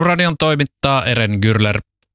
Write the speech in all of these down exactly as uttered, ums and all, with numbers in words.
Radion toimittaa Eren Gürler.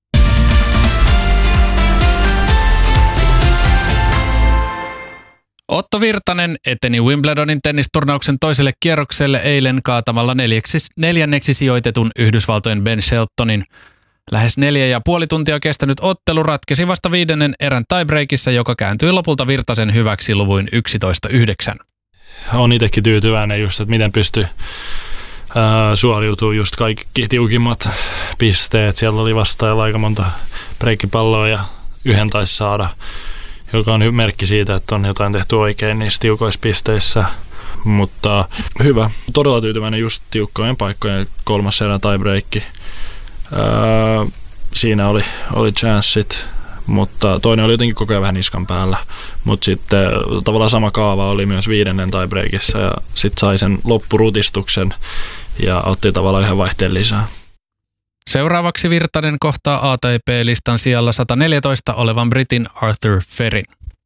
Otto Virtanen eteni Wimbledonin tennisturnauksen toiselle kierrokselle eilen kaatamalla neljäksi, neljänneksi sijoitetun Yhdysvaltojen Ben Sheltonin. Lähes neljä ja puoli tuntia kestänyt ottelu ratkesi vasta viidennen erän tiebreakissä, joka kääntyi lopulta Virtasen hyväksi luvuin yksitoista yhdeksän. Olen itsekin tyytyväinen just, että miten pystyy suoriutumaan just kaikki tiukimmat pisteet. Siellä oli vastaajalla aika monta breikkipalloa ja yhden taisi saada, joka on merkki siitä, että on jotain tehty oikein niissä tiukoissa pisteissä. Mutta hyvä. Todella tyytyväinen just tiukkojen paikkojen kolmas erä tiebreakki. Öö, siinä oli, oli chanssit, mutta toinen oli jotenkin koko ajan vähän niskan päällä. Mutta sitten tavallaan sama kaava oli myös viidennen tiebreakissa ja sitten sai sen loppurutistuksen ja otti tavallaan yhden vaihteen lisää. Seuraavaksi Virtanen kohtaa A T P-listan sijalla sata neljätoista olevan britin Arthur Ferrin.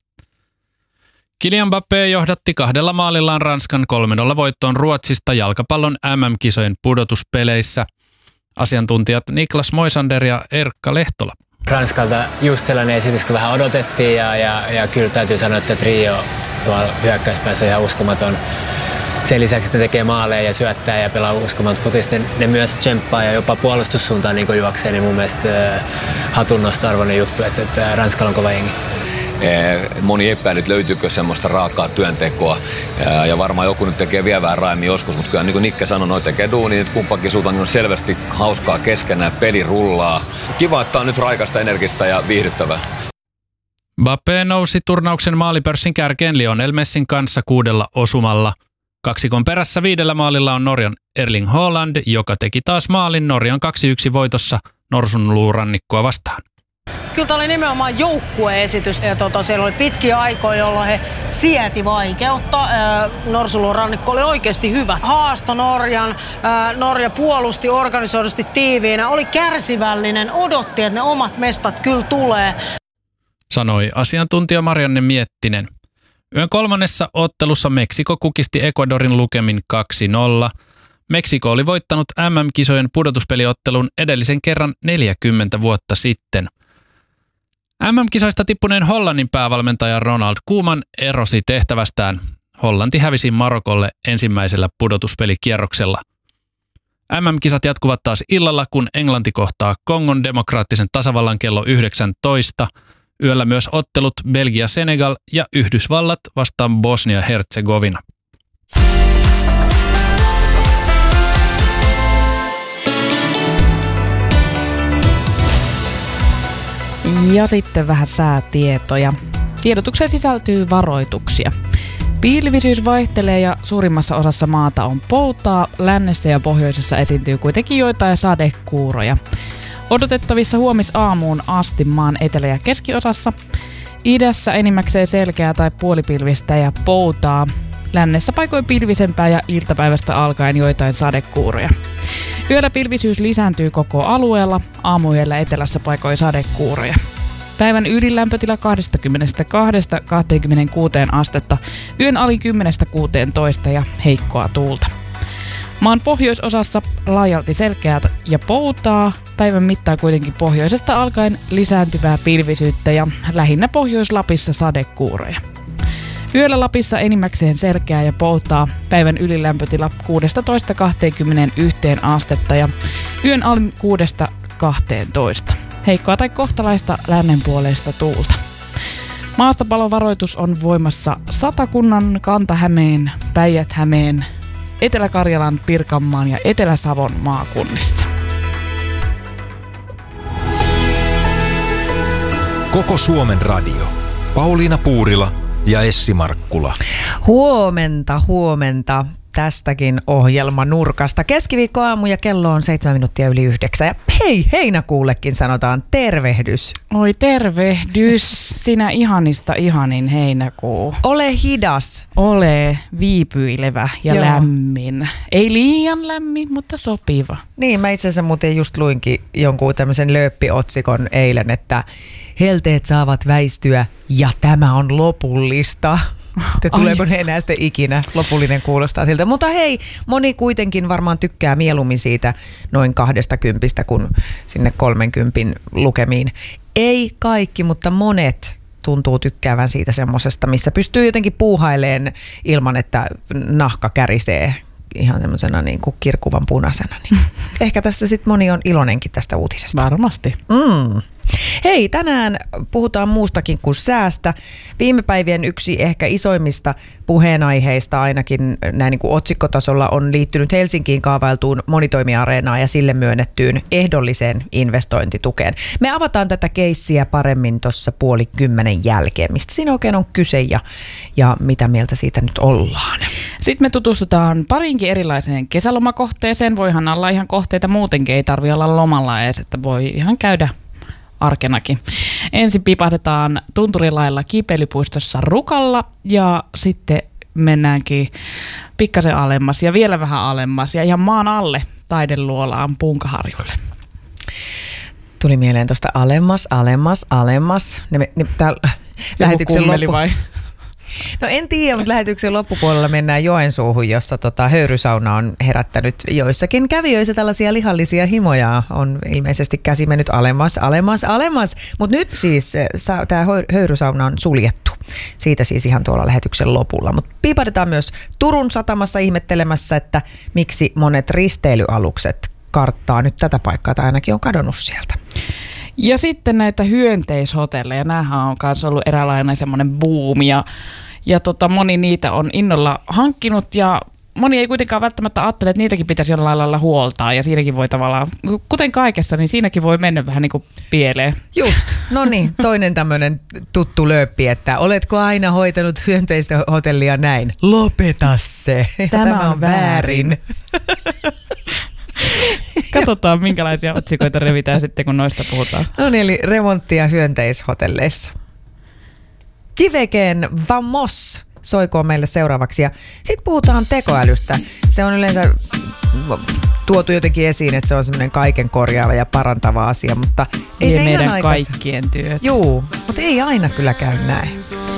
Kylian Mbappé johdatti kahdella maalillaan Ranskan kolme nolla voittoon Ruotsista jalkapallon M M-kisojen pudotuspeleissä. Asiantuntijat Niklas Moisander ja Erkka Lehtola. Ranskalta just sellainen esitys, kun vähän odotettiin ja, ja, ja kyllä täytyy sanoa, että trio tuolla hyökkäyspäässä on ihan uskomaton. Sen lisäksi, että ne tekee maaleja ja syöttää ja pelaa uskomaton futista, ne, ne myös tsemppaa ja jopa puolustussuuntaan niin juoksee, niin mun mielestä äh, hatunnosto-arvoinen juttu, että, että Ranskalla on kova jengi. Moni epäilyt, löytyykö semmoista raakaa työntekoa ja varmaan joku nyt tekee vielä vähän raemmin joskus, mutta kyllä niin kuin Nikke sanoi, noi tekee duunia, että kumpakin suuntaan niin on selvästi hauskaa keskenään, peli rullaa. Kiva, että on nyt raikasta, energistä ja viihdyttävää. Mbappé nousi turnauksen maalipörssin kärkeen Lionel Messin kanssa kuudella osumalla. Kaksikon perässä viidellä maalilla on Norjan Erling Haaland, joka teki taas maalin Norjan kaksi yksi voitossa Norsunluurannikkoa vastaan. Kyllä tämä oli nimenomaan joukkueesitys. Ja tota, siellä oli pitkiä aikoja, jolloin he sieti vaikeutta. Norsunluurannikko oli oikeasti hyvä. Haasto Norjan. Ää, Norja puolusti organisoidusti tiiviinä. Oli kärsivällinen, odotti, että ne omat mestat kyllä tulee. Sanoi asiantuntija Marianne Miettinen. Yön kolmannessa ottelussa Meksiko kukisti Ecuadorin lukemin kaksi nolla. Meksiko oli voittanut M M-kisojen pudotuspeliottelun edellisen kerran neljäkymmentä vuotta sitten. M M-kisoista tippuneen Hollannin päävalmentaja Ronald Koeman erosi tehtävästään. Hollanti hävisi Marokolle ensimmäisellä pudotuspelikierroksella. M M-kisat jatkuvat taas illalla, kun Englanti kohtaa Kongon demokraattisen tasavallan kello yhdeksäntoista. Yöllä myös ottelut Belgia-Senegal ja Yhdysvallat vastaan Bosnia-Herzegovina. Ja sitten vähän säätietoja. Tiedotukseen sisältyy varoituksia. Pilvisyys vaihtelee ja suurimmassa osassa maata on poutaa. Lännessä ja pohjoisessa esiintyy kuitenkin joitain sadekuuroja. Odotettavissa huomisaamuun asti maan etelä- ja keskiosassa. Idässä enimmäkseen selkeää tai puolipilvistä ja poutaa. Lännessä paikoin pilvisempää ja iltapäivästä alkaen joitain sadekuuroja. Yöllä pilvisyys lisääntyy koko alueella, aamuyöllä etelässä paikoin sadekuuroja. Päivän ylilämpötila kaksikymmentäkaksi kaksikymmentäkuusi astetta, yön alin kymmenestä kuuteentoista ja heikkoa tuulta. Maan pohjoisosassa laajalti selkeää ja poutaa, päivän mittaan kuitenkin pohjoisesta alkaen lisääntyvää pilvisyyttä ja lähinnä Pohjois-Lapissa sadekuuroja. Yöllä Lapissa enimmäkseen selkeää ja poutaa, päivän ylilämpötila kuusitoista kaksikymmentäyksi astetta ja yön alin kuudesta kahteentoista. Heikkoa tai kohtalaista lännenpuoleista tuulta. Maastopalovaroitus on voimassa Satakunnan, Kanta-Hämeen, Päijät-Hämeen, Etelä-Karjalan, Pirkanmaan ja Etelä-Savon maakunnissa. Koko Suomen radio. Pauliina Puurila ja Essi Markkula. Huomenta, huomenta tästäkin ohjelmanurkasta. Keskiviikkoaamu ja kello on seitsemän minuuttia yli yhdeksän. Ja hei, heinäkuullekin sanotaan tervehdys. Oi tervehdys, sinä ihanista ihanin heinäkuu. Ole hidas. Ole viipyilevä ja Joo. lämmin. Ei liian lämmin, mutta sopiva. Niin, mä itse asiassa muuten just luinkin jonkun tämmöisen lööppiotsikon eilen, että helteet saavat väistyä ja tämä on lopullista. Että tuleeko ne enää sitten ikinä, lopullinen kuulostaa siltä. Mutta hei, moni kuitenkin varmaan tykkää mieluummin siitä noin kahdesta kympistä kuin sinne kolmenkympin lukemiin. Ei kaikki, mutta monet tuntuu tykkäävän siitä semmosesta, missä pystyy jotenkin puuhaileen ilman, että nahka kärisee ihan semmoisena niin kuin kirkuvan punaisena. Niin ehkä tässä sitten moni on iloinenkin tästä uutisesta. Varmasti. Mm. Hei, tänään puhutaan muustakin kuin säästä. Viime päivien yksi ehkä isoimmista puheenaiheista ainakin näin niin kuin otsikkotasolla on liittynyt Helsinkiin kaavailtuun monitoimiareenaan ja sille myönnettyyn ehdolliseen investointitukeen. Me avataan tätä keissiä paremmin tuossa puoli kymmenen jälkeen. Mistä siinä oikein on kyse ja, ja mitä mieltä siitä nyt ollaan? Sitten me tutustutaan parinkin erilaiseen kesälomakohteeseen. Voihan olla ihan kohteita muutenkin, ei tarvitse olla lomalla edes, että voi ihan käydä arkenakin. Ensin pipahdetaan Tunturilailla kiipeilypuistossa Rukalla ja sitten mennäänkin pikkasen alemmas ja vielä vähän alemmas ja ihan maan alle Taideluolaan Punkaharjulle. Tuli mieleen tuosta alemmas, alemmas, alemmas. Ne, ne, täällä lähetyksen loppu... vai? No en tiedä, mutta lähetyksen loppupuolella mennään Joensuuhun, jossa tota, höyrysauna on herättänyt joissakin kävijöissä tällaisia lihallisia himoja. On ilmeisesti käsi mennyt alemmas, alemmas, alemmas. Mutta nyt siis tämä höyrysauna on suljettu. Siitä siis ihan tuolla lähetyksen lopulla. Mutta piipahdetaan myös Turun satamassa ihmettelemässä, että miksi monet risteilyalukset karttaa nyt tätä paikkaa tai ainakin on kadonnut sieltä. Ja sitten näitä hyönteishotelleja, nämähän on myös ollut eräänlainen semmoinen buumi ja, ja tota, moni niitä on innolla hankkinut ja moni ei kuitenkaan välttämättä ajattele, että niitäkin pitäisi jollain lailla huoltaa ja siinäkin voi tavallaan, kuten kaikessa, niin siinäkin voi mennä vähän niin kuin pieleen. Just, no niin, toinen tämmöinen tuttu lööppi, että oletko aina hoitanut hyönteistä hotellia näin? Lopeta se, tämä, tämä on on väärin. väärin. Katsotaan, minkälaisia otsikoita revitään sitten, kun noista puhutaan. No niin, eli remonttia hyönteishotelleissa. Kivekeen Vamos soikoon meille seuraavaksi. Ja sitten puhutaan tekoälystä. Se on yleensä tuotu jotenkin esiin, että se on semmoinen kaiken korjaava ja parantava asia, mutta ei Vie se meidän ihan kaikkien työt. Juu, mutta ei aina kyllä käy näin.